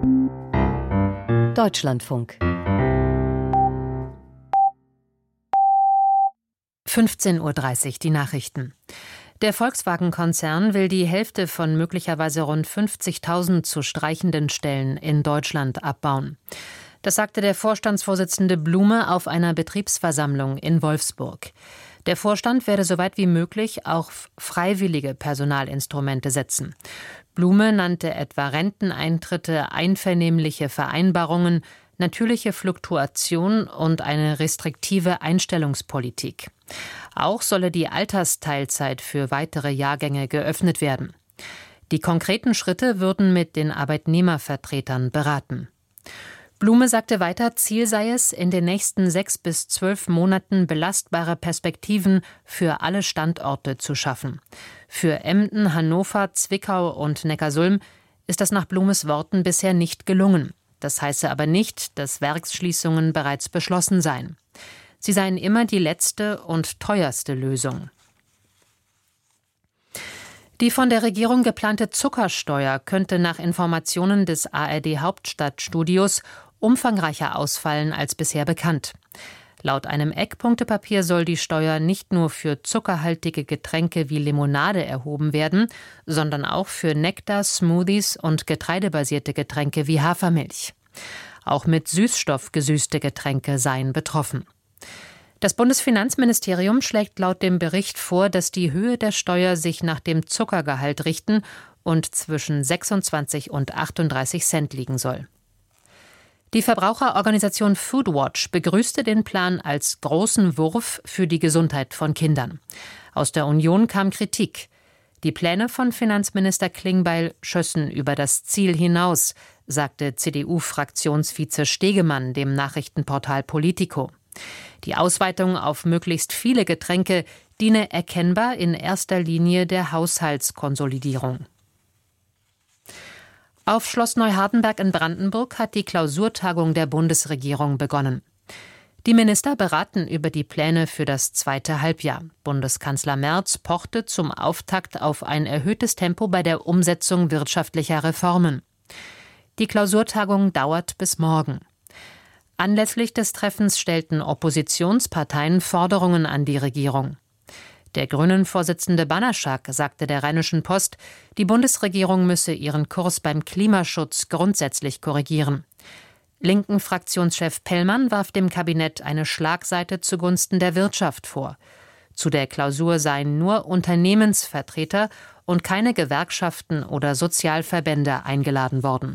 Deutschlandfunk 15:30 Uhr die Nachrichten. Der Volkswagen-Konzern will die Hälfte von möglicherweise rund 50.000 zu streichenden Stellen in Deutschland abbauen. Das sagte der Vorstandsvorsitzende Blume auf einer Betriebsversammlung in Wolfsburg. Der Vorstand werde soweit wie möglich auch freiwillige Personalinstrumente setzen. Blume nannte etwa Renteneintritte, einvernehmliche Vereinbarungen, natürliche Fluktuation und eine restriktive Einstellungspolitik. Auch solle die Altersteilzeit für weitere Jahrgänge geöffnet werden. Die konkreten Schritte würden mit den Arbeitnehmervertretern beraten. Blume sagte weiter, Ziel sei es, in den nächsten 6 bis 12 Monaten belastbare Perspektiven für alle Standorte zu schaffen. Für Emden, Hannover, Zwickau und Neckarsulm ist das nach Blumes Worten bisher nicht gelungen. Das heiße aber nicht, dass Werksschließungen bereits beschlossen seien. Sie seien immer die letzte und teuerste Lösung. Die von der Regierung geplante Zuckersteuer könnte nach Informationen des ARD-Hauptstadtstudios umfangreicher ausfallen als bisher bekannt. Laut einem Eckpunktepapier soll die Steuer nicht nur für zuckerhaltige Getränke wie Limonade erhoben werden, sondern auch für Nektar, Smoothies und getreidebasierte Getränke wie Hafermilch. Auch mit Süßstoff gesüßte Getränke seien betroffen. Das Bundesfinanzministerium schlägt laut dem Bericht vor, dass die Höhe der Steuer sich nach dem Zuckergehalt richten und zwischen 26 und 38 Cent liegen soll. Die Verbraucherorganisation Foodwatch begrüßte den Plan als großen Wurf für die Gesundheit von Kindern. Aus der Union kam Kritik. Die Pläne von Finanzminister Klingbeil schössen über das Ziel hinaus, sagte CDU-Fraktionsvize Stegemann dem Nachrichtenportal Politico. Die Ausweitung auf möglichst viele Getränke diene erkennbar in erster Linie der Haushaltskonsolidierung. Auf Schloss Neuhardenberg in Brandenburg hat die Klausurtagung der Bundesregierung begonnen. Die Minister beraten über die Pläne für das zweite Halbjahr. Bundeskanzler Merz pochte zum Auftakt auf ein erhöhtes Tempo bei der Umsetzung wirtschaftlicher Reformen. Die Klausurtagung dauert bis morgen. Anlässlich des Treffens stellten Oppositionsparteien Forderungen an die Regierung. Der Grünen-Vorsitzende Banaschak sagte der Rheinischen Post, die Bundesregierung müsse ihren Kurs beim Klimaschutz grundsätzlich korrigieren. Linken Fraktionschef Pellmann warf dem Kabinett eine Schlagseite zugunsten der Wirtschaft vor. Zu der Klausur seien nur Unternehmensvertreter und keine Gewerkschaften oder Sozialverbände eingeladen worden.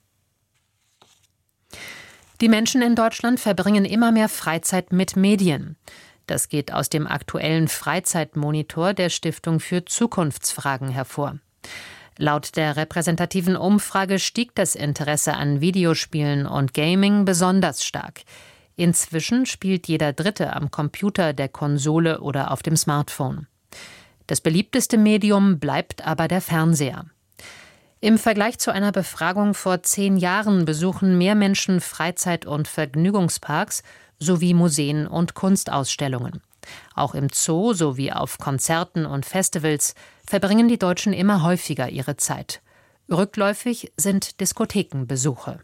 Die Menschen in Deutschland verbringen immer mehr Freizeit mit Medien. Das geht aus dem aktuellen Freizeitmonitor der Stiftung für Zukunftsfragen hervor. Laut der repräsentativen Umfrage stieg das Interesse an Videospielen und Gaming besonders stark. Inzwischen spielt jeder Dritte am Computer, der Konsole oder auf dem Smartphone. Das beliebteste Medium bleibt aber der Fernseher. Im Vergleich zu einer Befragung vor 10 Jahren besuchen mehr Menschen Freizeit- und Vergnügungsparks sowie Museen und Kunstausstellungen. Auch im Zoo sowie auf Konzerten und Festivals verbringen die Deutschen immer häufiger ihre Zeit. Rückläufig sind Diskothekenbesuche.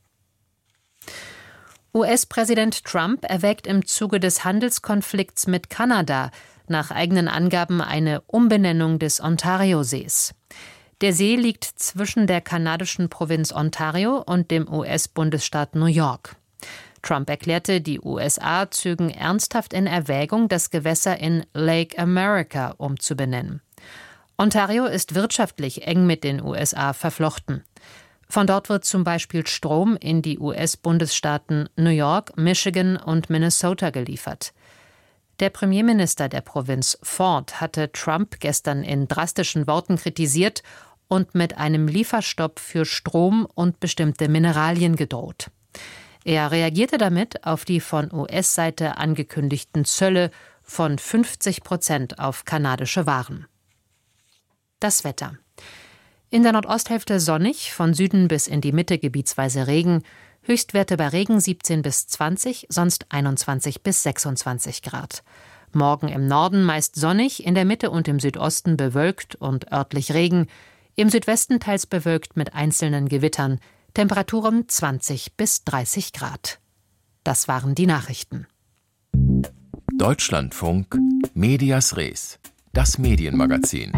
US-Präsident Trump erwägt im Zuge des Handelskonflikts mit Kanada nach eigenen Angaben eine Umbenennung des Ontariosees. Der See liegt zwischen der kanadischen Provinz Ontario und dem US-Bundesstaat New York. Trump erklärte, die USA zögen ernsthaft in Erwägung, das Gewässer in Lake America umzubenennen. Ontario ist wirtschaftlich eng mit den USA verflochten. Von dort wird zum Beispiel Strom in die US-Bundesstaaten New York, Michigan und Minnesota geliefert. Der Premierminister der Provinz Ford hatte Trump gestern in drastischen Worten kritisiert und mit einem Lieferstopp für Strom und bestimmte Mineralien gedroht. Er reagierte damit auf die von US-Seite angekündigten Zölle von 50% auf kanadische Waren. Das Wetter. In der Nordosthälfte sonnig, von Süden bis in die Mitte gebietsweise Regen, Höchstwerte bei Regen 17 bis 20, sonst 21 bis 26 Grad. Morgen im Norden meist sonnig, in der Mitte und im Südosten bewölkt und örtlich Regen, im Südwesten teils bewölkt mit einzelnen Gewittern, Temperaturen 20 bis 30 Grad. Das waren die Nachrichten. Deutschlandfunk Medias Res, das Medienmagazin.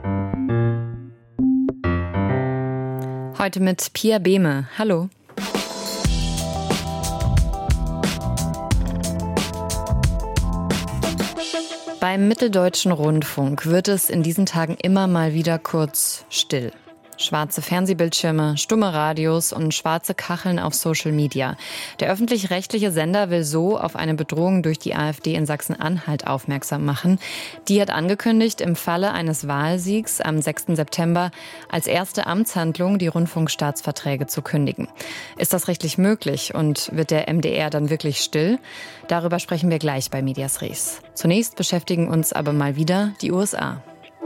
Heute mit Pia Behme. Hallo. Beim Mitteldeutschen Rundfunk wird es in diesen Tagen immer mal wieder kurz still. Schwarze Fernsehbildschirme, stumme Radios und schwarze Kacheln auf Social Media. Der öffentlich-rechtliche Sender will so auf eine Bedrohung durch die AfD in Sachsen-Anhalt aufmerksam machen. Die hat angekündigt, im Falle eines Wahlsiegs am 6. September als erste Amtshandlung die Rundfunkstaatsverträge zu kündigen. Ist das rechtlich möglich und wird der MDR dann wirklich still? Darüber sprechen wir gleich bei Medias Res. Zunächst beschäftigen uns aber mal wieder die USA.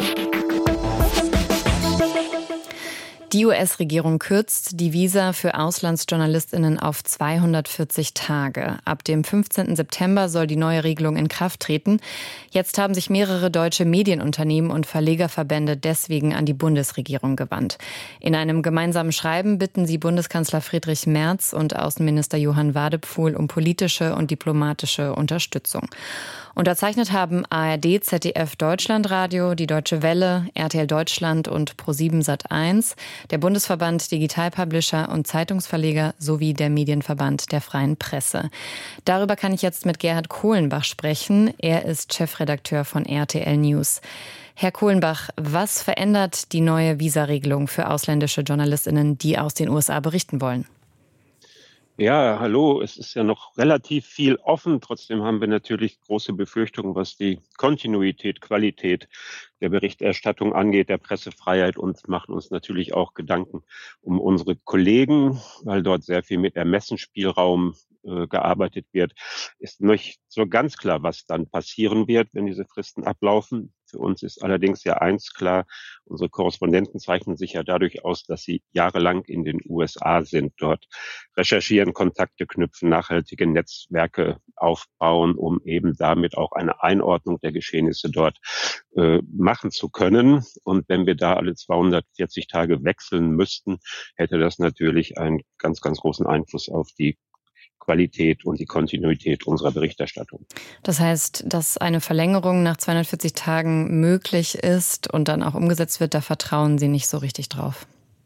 Die US-Regierung kürzt die Visa für AuslandsjournalistInnen auf 240 Tage. Ab dem 15. September soll die neue Regelung in Kraft treten. Jetzt haben sich mehrere deutsche Medienunternehmen und Verlegerverbände deswegen an die Bundesregierung gewandt. In einem gemeinsamen Schreiben bitten sie Bundeskanzler Friedrich Merz und Außenminister Johann Wadephul um politische und diplomatische Unterstützung. Unterzeichnet haben ARD, ZDF, Deutschlandradio, die Deutsche Welle, RTL Deutschland und ProSieben Sat.1, der Bundesverband Digital Publisher und Zeitungsverleger sowie der Medienverband der Freien Presse. Darüber kann ich jetzt mit Gerhard Kohlenbach sprechen. Er ist Chefredakteur von RTL News. Herr Kohlenbach, was verändert die neue Visaregelung für ausländische JournalistInnen, die aus den USA berichten wollen? Ja, hallo. Es ist ja noch relativ viel offen. Trotzdem haben wir natürlich große Befürchtungen, was die Kontinuität, Qualität der Berichterstattung angeht, der Pressefreiheit, und machen uns natürlich auch Gedanken um unsere Kollegen, weil dort sehr viel mit Ermessensspielraum gearbeitet wird. Ist nicht so ganz klar, was dann passieren wird, wenn diese Fristen ablaufen. Für uns ist allerdings ja eins klar: Unsere Korrespondenten zeichnen sich ja dadurch aus, dass sie jahrelang in den USA sind, dort recherchieren, Kontakte knüpfen, nachhaltige Netzwerke aufbauen, um eben damit auch eine Einordnung der Geschehnisse dort machen zu können. Und wenn wir da alle 240 Tage wechseln müssten, hätte das natürlich einen ganz, ganz großen Einfluss auf die Qualität und die Kontinuität unserer Berichterstattung. Das heißt, dass eine Verlängerung nach 240 Tagen möglich ist und dann auch umgesetzt wird, da vertrauen Sie nicht so richtig drauf?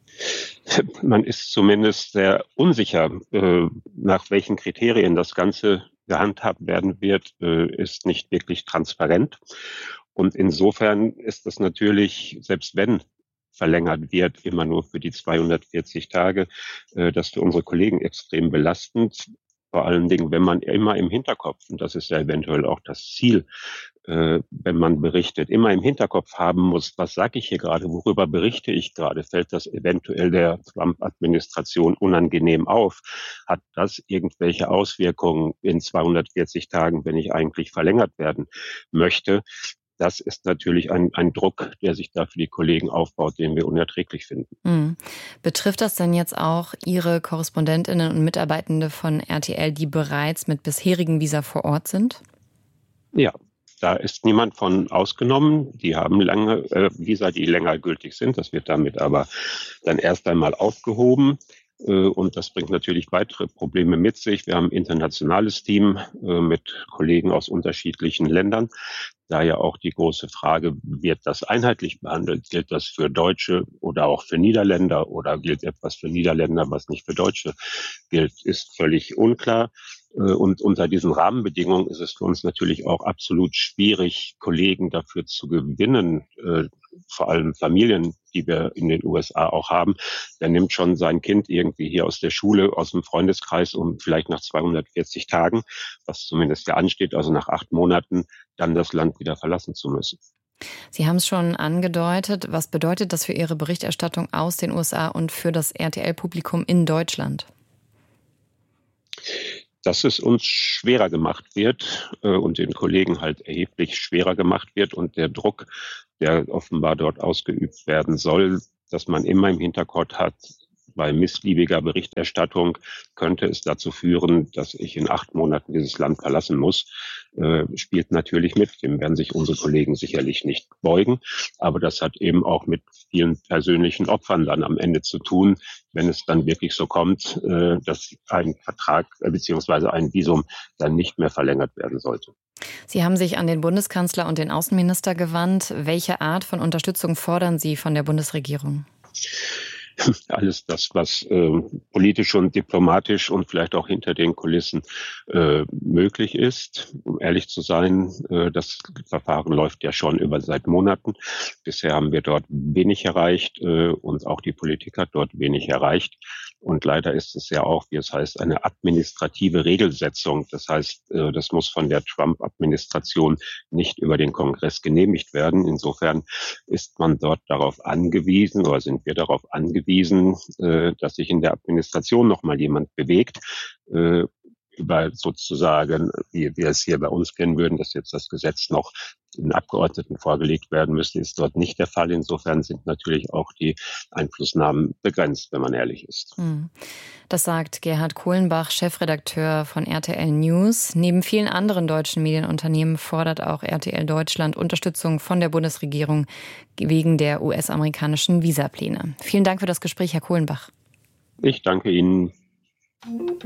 Man ist zumindest sehr unsicher, nach welchen Kriterien das Ganze gehandhabt werden wird, ist nicht wirklich transparent. Und insofern ist es natürlich, selbst wenn verlängert wird, immer nur für die 240 Tage, das für unsere Kollegen extrem belastend. Vor allen Dingen, wenn man immer im Hinterkopf, und das ist ja eventuell auch das Ziel, wenn man berichtet, immer im Hinterkopf haben muss, was sage ich hier gerade, worüber berichte ich gerade, fällt das eventuell der Trump-Administration unangenehm auf, hat das irgendwelche Auswirkungen in 240 Tagen, wenn ich eigentlich verlängert werden möchte. Das ist natürlich ein Druck, der sich da für die Kollegen aufbaut, den wir unerträglich finden. Mhm. Betrifft das denn jetzt auch Ihre Korrespondentinnen und Mitarbeitende von RTL, die bereits mit bisherigen Visa vor Ort sind? Ja, da ist niemand von ausgenommen. Die haben lange Visa, die länger gültig sind. Das wird damit aber dann erst einmal aufgehoben. Und das bringt natürlich weitere Probleme mit sich. Wir haben ein internationales Team mit Kollegen aus unterschiedlichen Ländern. Daher auch die große Frage, wird das einheitlich behandelt? Gilt das für Deutsche oder auch für Niederländer? Oder gilt etwas für Niederländer, was nicht für Deutsche gilt? Ist völlig unklar. Und unter diesen Rahmenbedingungen ist es für uns natürlich auch absolut schwierig, Kollegen dafür zu gewinnen, vor allem Familien, die wir in den USA auch haben. Wer nimmt schon sein Kind irgendwie hier aus der Schule, aus dem Freundeskreis, um vielleicht nach 240 Tagen, was zumindest ja ansteht, also nach 8 Monaten, dann das Land wieder verlassen zu müssen. Sie haben es schon angedeutet. Was bedeutet das für Ihre Berichterstattung aus den USA und für das RTL-Publikum in Deutschland? Dass es uns schwerer gemacht wird und den Kollegen halt erheblich schwerer gemacht wird und der Druck, der offenbar dort ausgeübt werden soll, dass man immer im Hinterkopf hat, bei missliebiger Berichterstattung könnte es dazu führen, dass ich in 8 Monaten dieses Land verlassen muss, spielt natürlich mit. Dem werden sich unsere Kollegen sicherlich nicht beugen. Aber das hat eben auch mit vielen persönlichen Opfern dann am Ende zu tun, wenn es dann wirklich so kommt, dass ein Vertrag bzw. ein Visum dann nicht mehr verlängert werden sollte. Sie haben sich an den Bundeskanzler und den Außenminister gewandt. Welche Art von Unterstützung fordern Sie von der Bundesregierung? Alles das, was politisch und diplomatisch und vielleicht auch hinter den Kulissen möglich ist. Um ehrlich zu sein, das Verfahren läuft ja schon seit Monaten. Bisher haben wir dort wenig erreicht und auch die Politik hat dort wenig erreicht. Und leider ist es ja auch, wie es heißt, eine administrative Regelsetzung. Das heißt, das muss von der Trump-Administration nicht über den Kongress genehmigt werden. Insofern ist man dort darauf angewiesen oder sind wir darauf angewiesen, dass sich in der Administration noch mal jemand bewegt, über sozusagen, wie wir es hier bei uns kennen würden, dass jetzt das Gesetz noch den Abgeordneten vorgelegt werden müsste, ist dort nicht der Fall. Insofern sind natürlich auch die Einflussnahmen begrenzt, wenn man ehrlich ist. Das sagt Gerhard Kohlenbach, Chefredakteur von RTL News. Neben vielen anderen deutschen Medienunternehmen fordert auch RTL Deutschland Unterstützung von der Bundesregierung wegen der US-amerikanischen Visapläne. Vielen Dank für das Gespräch, Herr Kohlenbach. Ich danke Ihnen.